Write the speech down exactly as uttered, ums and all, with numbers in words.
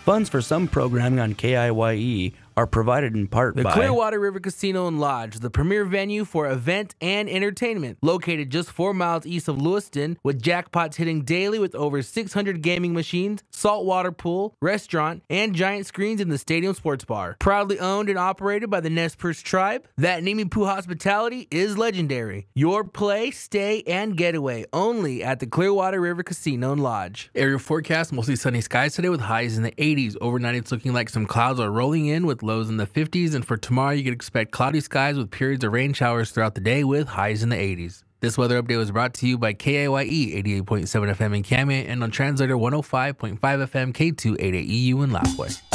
Funds for some programming on K I Y E are provided in part The by Clearwater River Casino and Lodge, the premier venue for event and entertainment. Located just four miles east of Lewiston, with jackpots hitting daily with over six hundred gaming machines, saltwater pool, restaurant, and giant screens in the stadium sports bar. Proudly owned and operated by the Nez Perce tribe, that Nimi Poo hospitality is legendary. Your play, stay, and getaway only at the Clearwater River Casino and Lodge. Area forecast, mostly sunny skies today with highs in the eighties. Overnight, it's looking like some clouds are rolling in with lows in the fifties, and for tomorrow you can expect cloudy skies with periods of rain showers throughout the day with highs in the eighties. This weather update was brought to you by K A Y E eighty-eight point seven F M in Camet and on Translator one oh five point five F M K two eighty-eight E U in Lapwai.